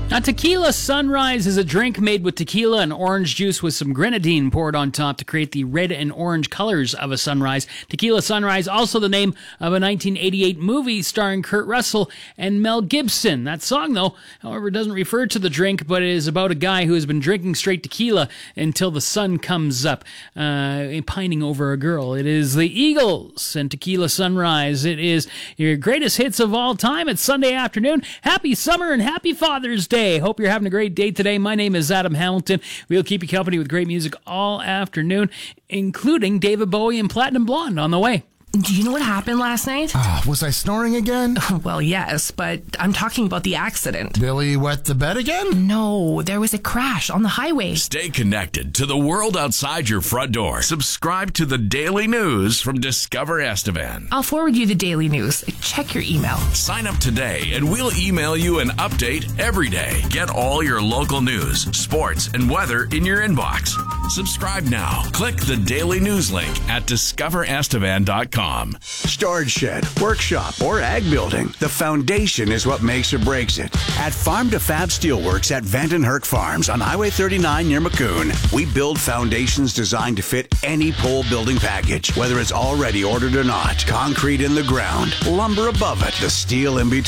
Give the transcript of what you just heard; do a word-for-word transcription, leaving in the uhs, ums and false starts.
A tequila sunrise is a drink made with tequila and orange juice with some grenadine poured on top to create the red and orange colors of a sunrise. Tequila Sunrise, also the name of a nineteen eighty-eight movie starring Kurt Russell and Mel Gibson. That song, though, however, doesn't refer to the drink, but it is about a guy who has been drinking straight tequila until the sun comes up, uh, pining over a girl. It is the Eagles and Tequila Sunrise. It is your greatest hits of all time. It's Sunday afternoon. Happy summer and happy Father's Day. Hope you're having a great day today. My name is Adam Hamilton. We'll keep you company with great music all afternoon, including David Bowie and Platinum Blonde on the way. Do you know what happened last night? Uh, was I snoring again? Well, yes, but I'm talking about the accident. Billy wet the bed again? No, there was a crash on the highway. Stay connected to the world outside your front door. Subscribe to the Daily News from Discover Estevan. I'll forward you the daily news. Check your email. Sign up today and we'll email you an update every day. Get all your local news, sports, and weather in your inbox. Subscribe now. Click the Daily News link at discover estevan dot com. Storage shed, workshop, or ag building. The foundation is what makes or breaks it. At Farm to Fab Steelworks at Vandenherk Farms on Highway thirty-nine near Maccoon, we build foundations designed to fit any pole building package, whether it's already ordered or not. Concrete in the ground, lumber above it, the steel in between.